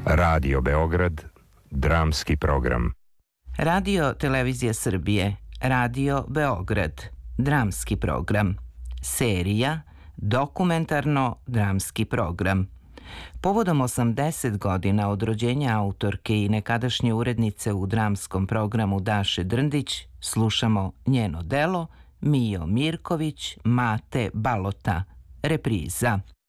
Radio Beograd, dramski program. Radio Televizija Srbije, Radio Beograd, dramski program. Serija Dokumentarno-dramski program. Povodom 80 godina od rođenja autorke i nekadašnje urednice u dramskom programu Daše Drndić, slušamo njeno delo Mijo Mirković, Mate Balota, repriza.